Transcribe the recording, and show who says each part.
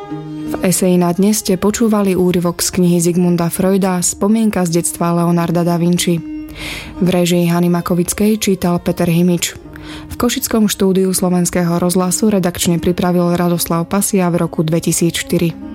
Speaker 1: V eseji na dnes ste počúvali úryvok z knihy Zigmunda Freuda Spomienka z detstva Leonarda da Vinci. V réžii Hany Makovickej čítal Peter Himič. V košickom štúdiu Slovenského rozhlasu redakčne pripravil Radoslav Pasia v roku 2004.